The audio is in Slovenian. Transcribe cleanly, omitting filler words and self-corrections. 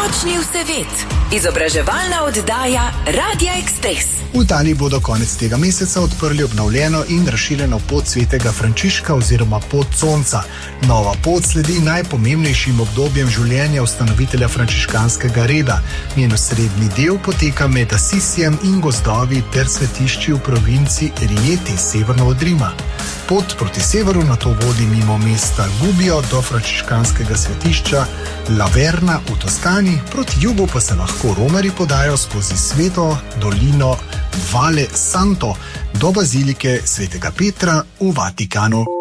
Skočni v svet. Izobraževalna oddaja Radia Express. V Italiji bodo konec tega meseca odprli obnovljeno in razširjeno pot svetega Frančiška oziroma pot sonca. Nova pot sledi najpomembnejšim obdobjem življenja ustanovitelja frančiškanskega reda. Njen osrednji del poteka med Asisijem in gozdovi ter svetišči v provinci Rieti, severno od Rima. Pot proti severu nato vodi mimo mesta Gubbio do frančiškanskega svetišča La Verna v Toskani, proti jugu pa se lahko romarji podajo skozi sveto dolino Valle Santo do bazilike svetega Petra v Vatikanu.